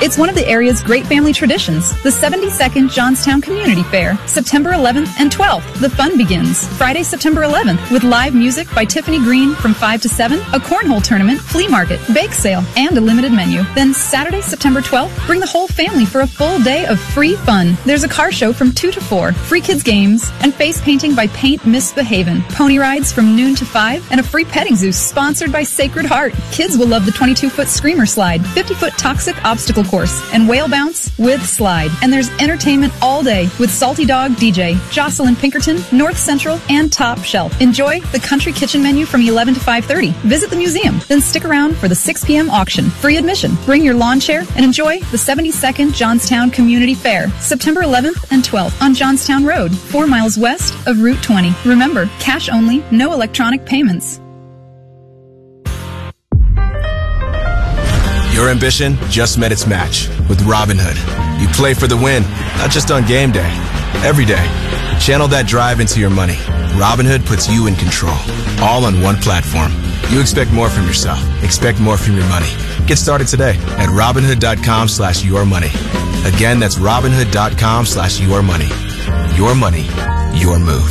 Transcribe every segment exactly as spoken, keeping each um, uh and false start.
It's one of the area's great family traditions, the seventy-second Johnstown Community Fair, September eleventh and twelfth. The fun begins Friday, September eleventh, with live music by Tiffany Green from five to seven, a cornhole tournament, flea market, bake sale, and a limited menu. Then Saturday, September twelfth, bring the whole family for a full day of free fun. There's a car show from two to four, free kids games, and face painting by Paint Misbehavin', pony rides from noon to five, and a free petting zoo sponsored by Sacred Heart. Kids will love the twenty-two foot Screamer Slide, fifty foot Toxic Obstacle Course, and Whale Bounce with Slide. And there's entertainment all day with Salty Dog D J, Jocelyn Pinkerton, North Central, and Top Shelf. Enjoy the Country Kitchen menu from eleven to five thirty. Visit the museum, then stick around for the six p.m. auction. Free admission. Bring your lawn chair and enjoy the seventy-second Johnstown Community Fair, September eleventh and twelfth on Johnstown Road, four miles west of Route twenty. Remember, cash only, no electronic payments. Your ambition just met its match with Robinhood. You play for the win, not just on game day, every day. Channel that drive into your money. Robinhood puts you in control, all on one platform. You expect more from yourself. Expect more from your money. Get started today at Robinhood.com slash your money. Again, that's Robinhood.com slash your money. Your money, your move.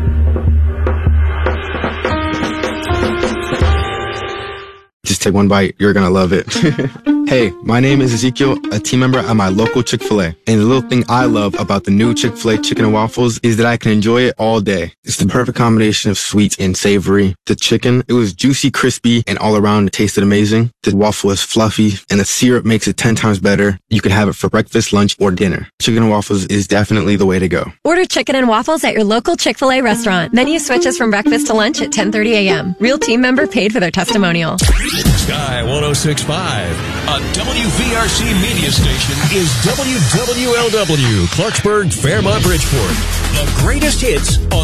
Just take one bite. You're going to love it. Hey, my name is Ezekiel, a team member at my local Chick-fil-A. And the little thing I love about the new Chick-fil-A chicken and waffles is that I can enjoy it all day. It's the perfect combination of sweet and savory. The chicken, it was juicy, crispy, and all around it tasted amazing. The waffle is fluffy, and the syrup makes it ten times better. You can have it for breakfast, lunch, or dinner. Chicken and waffles is definitely the way to go. Order chicken and waffles at your local Chick-fil-A restaurant. Menu switches from breakfast to lunch at ten thirty a.m. Real team member paid for their testimonial. Sky one oh six point five, a W V R C media station, is W W L W, Clarksburg, Fairmont, Bridgeport. The greatest hits on